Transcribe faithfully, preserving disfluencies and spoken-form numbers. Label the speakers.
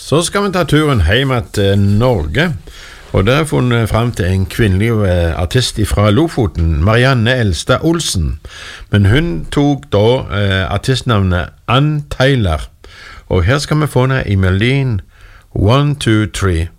Speaker 1: Så skal vi ta turen hjem til Norge, og der har jeg funnet frem til en kvinnelig artist fra Lofoten, Marianne Elstad Olsen. Men hun tok da eh, artistnavnet Ann Taylor, og her skal vi få henne i melodien one, two, three.